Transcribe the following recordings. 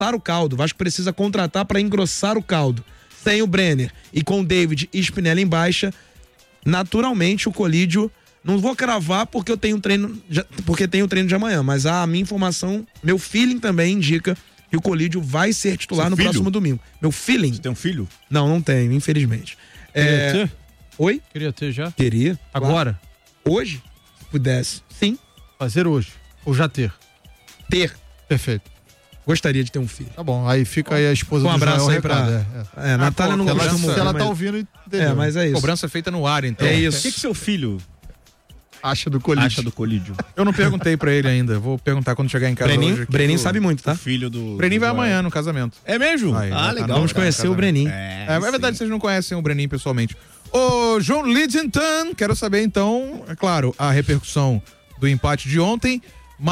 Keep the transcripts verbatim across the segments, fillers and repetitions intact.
engrossar o caldo. O Vasco precisa contratar para engrossar o caldo. Sem o Brenner e com o David e Spinelli em baixa, naturalmente o Colídio, não vou cravar porque eu tenho treino, porque tenho treino de amanhã, mas a minha informação, meu feeling também indica que o Colídio vai ser titular Seu no filho? próximo domingo. Meu feeling. Você tem um filho? Não, não tenho, infelizmente. Queria É... ter? Oi? Queria ter já? Queria. Agora? Claro. Hoje? Se pudesse. Sim. Fazer hoje. Ou já ter? Ter. Perfeito. Gostaria de ter um filho. Tá bom, aí fica aí a esposa Um do abraço Joel aí pra... Recado, É, é. é Natália ah, não pô, costuma Se ouvir, ela mas... tá ouvindo, entendeu? É, mas é isso. Cobrança feita no ar, então. É isso. O que que seu filho acha do Colídio? acha do Colídio? Eu não perguntei pra ele ainda. Vou perguntar quando chegar em casa Breninho, hoje. Breninho sabe muito, tá? O filho do... O Breninho vai do- amanhã no casamento. É mesmo? Aí, ah, tá legal. no- Vamos tá no conhecer o casamento. Breninho. É, É, é verdade, sim. vocês não conhecem o Breninho pessoalmente. Ô, João Lidenton, quero saber então, é claro, a repercussão do empate de ontem,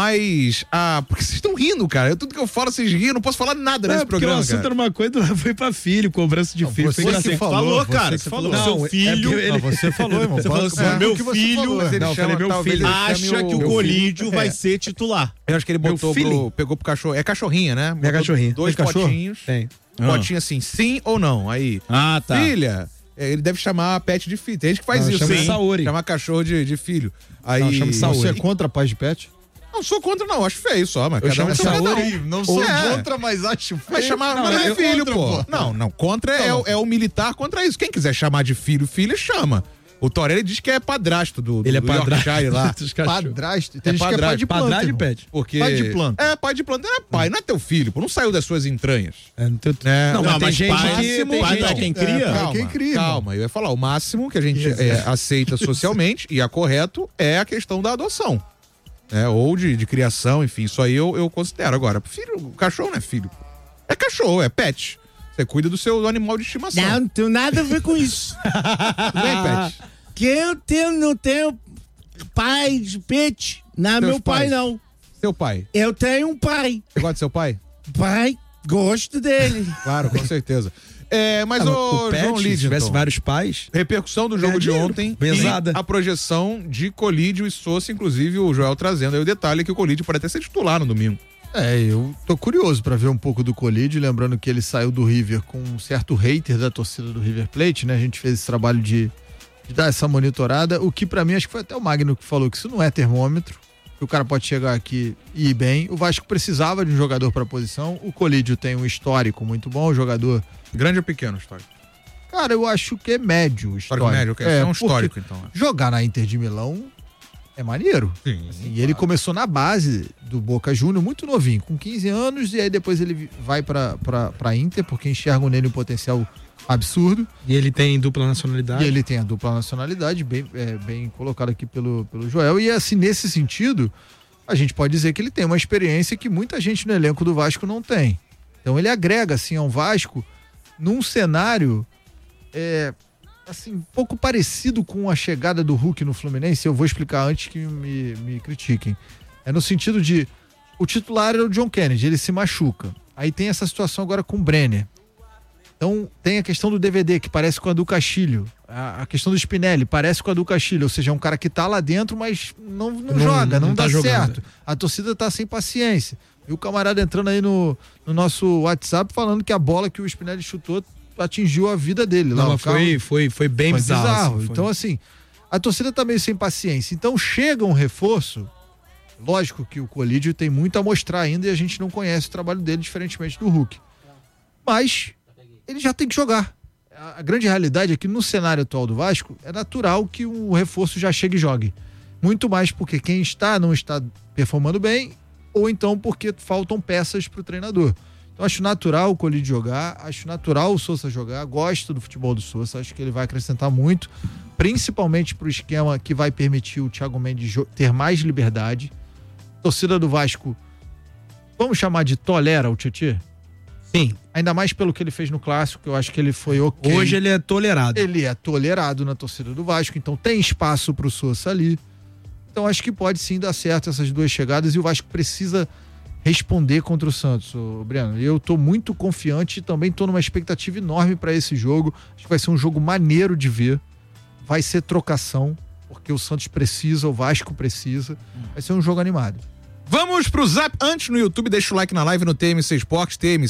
mas a... Porque vocês estão rindo, cara. Eu, tudo que eu falo, vocês riem, eu não posso falar nada nesse É, porque programa, o assunto cara. era uma coisa, foi pra filho, cobrança de Não, filho. você Foi que engraçado. falou, cara, você você que falou. Não, Seu é filho... porque ele- Não, você falou, irmão. Você falou assim, É, meu o que você filho- falou. Mas ele Não, eu chama, falei, meu talvez filho. ele acha chame que o meu Colídio filho. vai É. ser titular. Eu acho que ele Meu botou feeling. pro, pegou pro cachorro. É cachorrinha, né? Minha Botou cachorrinha. Dois Tem cachorro? potinhos. Tem. Um potinho assim, sim ou não. Aí, Ah, tá. filha, é, ele deve chamar a pet de filho. Tem gente que faz Não, isso. chama sim. Saori. Chama cachorro de, de filho. Aí, Não, chama Saori. Você é contra paz de pet? Não sou contra, não. Acho feio só, mas Eu cada chamo um tem cada Saori. um. Não sou contra, mas acho feio. Vai chamar, Não, mas não é eu- filho, contra, pô. pô. Não, não. Contra é, o- é o militar contra isso. Quem quiser chamar de filho, filho, chama. O Torelli diz que é padrasto do, do, Ele é do padrasto Yorkshire lá. dos cachorros. Padrasto. Tem É gente que é pai padrasto. de planta. Padrasto de irmão. pet. Porque... Pai de planta. É, pai de planta. Não é pai, não é teu filho, pô. Não saiu das suas entranhas. É, não, tem- É, não, não, mas tem mas gente pai- que... Tem pai gente pra que- quem cria? É, Calma, quem cria, calma. Eu ia falar, o máximo que a gente é, aceita socialmente e é correto é a questão da adoção. É, ou de, de criação, enfim. Isso aí eu, eu considero. Agora, filho, o cachorro não é filho. É cachorro, é pet. Você cuida do seu animal de estimação. Não, não tem nada a ver com isso. Tudo bem, pet? Que eu tenho, não tenho pai de pet. Não é Seus meu pai, pais. não. Seu pai. Eu tenho um pai. Você gosta do seu pai? Pai, gosto dele. Claro, com certeza. É, mas Ah, o, o pet, João se Lidington, tivesse vários pais... repercussão do jogo Ganha de dinheiro, ontem pesada. e a projeção de Colídio e Sousa, inclusive o Joel trazendo aí o detalhe que o Colídio pode até ser titular no domingo. É, eu tô curioso pra ver um pouco do Colídio, lembrando que ele saiu do River com um certo hater da torcida do River Plate, né? A gente fez esse trabalho de, de dar essa monitorada, o que pra mim, acho que foi até o Magno que falou que isso não é termômetro, que o cara pode chegar aqui e ir bem. O Vasco precisava de um jogador pra posição, o Colídio tem um histórico muito bom, o jogador... Grande ou pequeno histórico? Cara, eu acho que é médio o histórico. Histórico médio, ok. É, um porque histórico, então. Jogar na Inter de Milão é maneiro. Sim. Assim, e ele começou na base do Boca Júnior, muito novinho, com quinze anos, e aí depois ele vai pra, pra, pra Inter, porque enxergam nele um potencial absurdo. E ele tem dupla nacionalidade. E ele tem a dupla nacionalidade, bem, é, bem colocado aqui pelo, pelo Joel. E assim, nesse sentido, a gente pode dizer que ele tem uma experiência que muita gente no elenco do Vasco não tem. Então ele agrega, assim, ao Vasco num cenário é, assim, um pouco parecido com a chegada do Hulk no Fluminense. Eu vou explicar antes que me, me critiquem. É no sentido de, o titular era o John Kennedy, ele se machuca. Aí tem essa situação agora com o Brenner. Então tem a questão do D V D, que parece com a do Castilho. A, a questão do Spinelli, parece com a do Castilho. Ou seja, é um cara que tá lá dentro, mas não, não, Não- joga, não, não tá dá jogando. certo. A torcida tá sem paciência. E o camarada entrando aí no, no nosso WhatsApp falando que a bola que o Spinelli chutou atingiu a vida dele. Lá, Não, o mas carro- foi, foi, foi bem foi bizarro. bizarro. assim, foi. Então, assim, a torcida tá meio sem paciência. Então, chega um reforço. Lógico que o Colídio tem muito a mostrar ainda e a gente não conhece o trabalho dele, diferentemente do Hulk. Mas ele já tem que jogar. A, a grande realidade é que no cenário atual do Vasco, é natural que o reforço já chegue e jogue. Muito mais porque quem está não está performando bem, ou então porque faltam peças para o treinador. Então acho natural o Colídio jogar, acho natural o Sousa jogar, gosto do futebol do Sousa, acho que ele vai acrescentar muito, principalmente para o esquema que vai permitir o Thiago Mendes jo- ter mais liberdade. Torcida do Vasco, vamos chamar de tolera o Tietê? Sim. Ainda mais pelo que ele fez no Clássico, eu acho que ele foi ok. Hoje ele é tolerado. Ele é tolerado na torcida do Vasco, então tem espaço pro Sousa ali. Então acho que pode sim dar certo essas duas chegadas e o Vasco precisa responder contra o Santos, ô, Breno. Eu tô muito confiante e também tô numa expectativa enorme para esse jogo. Acho que vai ser um jogo maneiro de ver. Vai ser trocação, porque o Santos precisa, o Vasco precisa. Vai ser um jogo animado. Vamos pro Zap antes no YouTube, deixa o like na live no T M C Esportes, T M